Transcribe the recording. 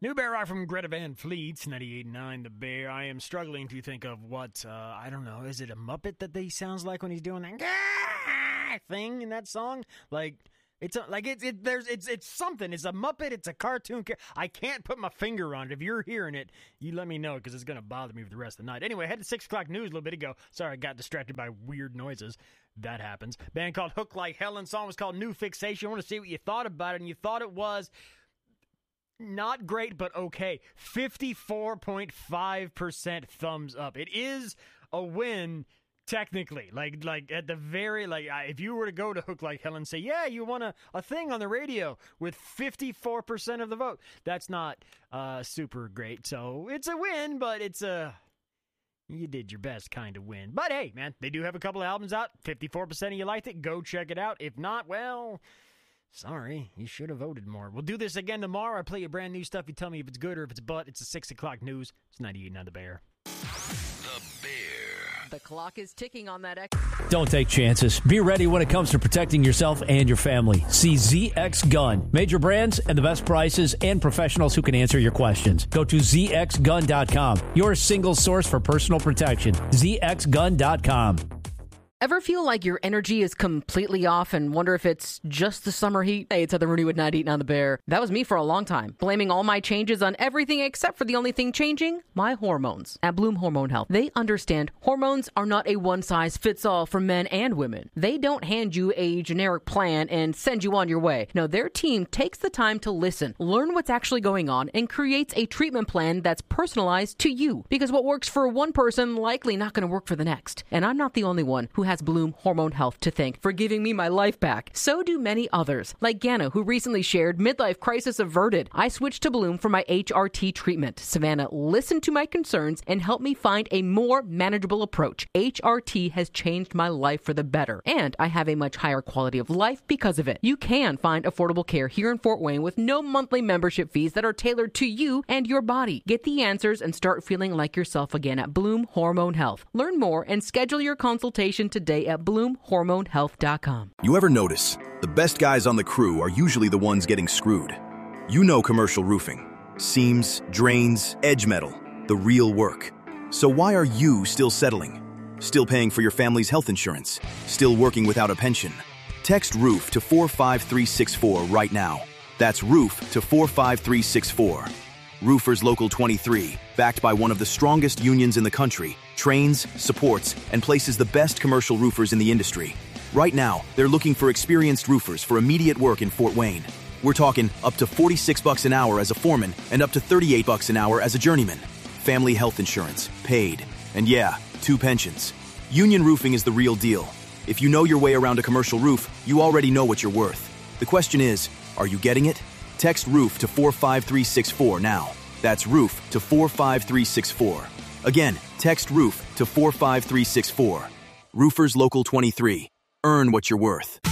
New Bear Rock from Greta Van Fleet, 98.9 The Bear. I am struggling to think of what, I don't know, is it a Muppet that he sounds like when he's doing that thing in that song? Like, it's something. It's a Muppet, it's a cartoon. I can't put my finger on it. If you're hearing it, you let me know because it's going to bother me for the rest of the night. Anyway, I had the 6 o'clock news a little bit ago. Sorry, I got distracted by weird noises. That happens. Band called Hook Like Hell, and song was called New Fixation. I want to see what you thought about it, and you thought it was not great, but okay. 54.5% thumbs up. It is a win, technically. Like at the very, if you were to go to Hook Like Hell and say, yeah, you won a thing on the radio with 54% of the vote, that's not super great. So it's a win, but it's you did your best kind of win. But hey, man, they do have a couple of albums out. 54% of you liked it. Go check it out. If not, well, sorry, you should have voted more. We'll do this again tomorrow. I play you brand new stuff. You tell me if it's good or if it's butt. It's a 6 o'clock news. It's 98.9 The Bear. The Bear. The clock is ticking on that. Don't take chances. Be ready when it comes to protecting yourself and your family. See ZX Gun. Major brands and the best prices and professionals who can answer your questions. Go to zxgun.com. Your single source for personal protection. zxgun.com. Ever feel like your energy is completely off and wonder if it's just the summer heat? Hey, it's Heather Rooney with 98.9 The Bear. That was me for a long time, blaming all my changes on everything except for the only thing changing, my hormones. At Bloom Hormone Health, they understand hormones are not a one-size-fits-all for men and women. They don't hand you a generic plan and send you on your way. No, their team takes the time to listen, learn what's actually going on, and creates a treatment plan that's personalized to you. Because what works for one person likely not going to work for the next. And I'm not the only one who has Bloom Hormone Health to thank for giving me my life back. So do many others, like Ganna, who recently shared midlife crisis averted. I switched to Bloom for my HRT treatment. Savannah listened to my concerns and helped me find a more manageable approach. HRT has changed my life for the better, and I have a much higher quality of life because of it. You can find affordable care here in Fort Wayne with no monthly membership fees that are tailored to you and your body. Get the answers and start feeling like yourself again at Bloom Hormone Health. Learn more and schedule your consultation today at BloomHormoneHealth.com. You ever notice the best guys on the crew are usually the ones getting screwed? You know commercial roofing. Seams, drains, edge metal. The real work. So why are you still settling? Still paying for your family's health insurance? Still working without a pension? Text ROOF to 45364 right now. That's ROOF to 45364. Roofers Local 23, backed by one of the strongest unions in the country, trains, supports, and places the best commercial roofers in the industry. Right now, they're looking for experienced roofers for immediate work in Fort Wayne. We're talking up to $46 an hour as a foreman and up to $38 an hour as a journeyman. Family health insurance, paid. And yeah, 2 pensions. Union Roofing is the real deal. If you know your way around a commercial roof, you already know what you're worth. The question is, are you getting it? Text ROOF to 45364 now. That's ROOF to 45364. Again, text ROOF to 45364. Roofers Local 23. Earn what you're worth.